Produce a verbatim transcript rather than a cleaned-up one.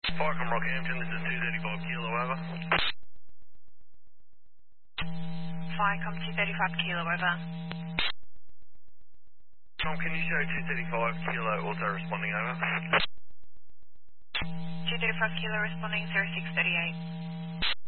Farcom Rockhampton, this is two thirty-five kilo over. Farcom two thirty-five kilo over. Tom, can you show two thirty-five kilo auto responding over? two thirty-five kilo responding zero six thirty-eight.